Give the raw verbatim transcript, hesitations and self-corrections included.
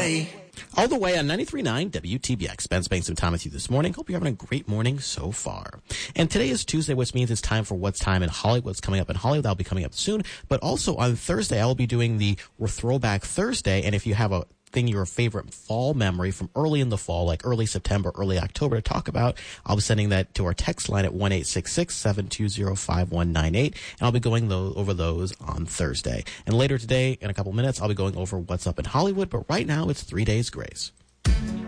way. All the way on ninety-three point nine W T B X. Ben spending some time with you this morning. Hope you're having a great morning so far. And today is Tuesday, which means it's time for What's Time in Hollywood. What's coming up in Hollywood, that'll be coming up soon. But also on Thursday, I will be doing the Throwback Thursday. And if you have a thing, your favorite fall memory from early in the fall, like early September, early October to talk about, I'll be sending that to our text line at one eight six six, seven two zero, five one nine eight. And I'll be going those, over those on Thursday. And later today, in a couple minutes, I'll be going over what's up in Hollywood. But right now, it's Three Days Grace.